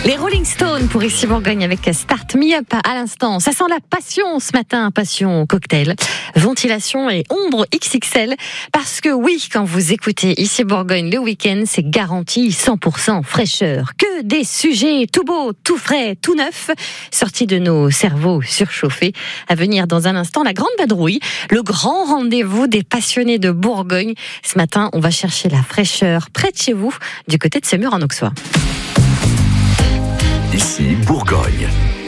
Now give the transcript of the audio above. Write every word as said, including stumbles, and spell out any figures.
Les Rolling Stones pour ici Bourgogne avec Start Me Up à l'instant. Ça sent la passion ce matin, passion cocktail, ventilation et ombre X X L. Parce que oui, quand vous écoutez ici Bourgogne le week-end, c'est garanti cent pour cent fraîcheur. Que des sujets tout beaux, tout frais, tout neufs, sortis de nos cerveaux surchauffés. À venir dans un instant, la grande vadrouille, le grand rendez-vous des passionnés de Bourgogne. Ce matin, on va chercher la fraîcheur près de chez vous, du côté de Semur en Auxois. Ici, Bourgogne.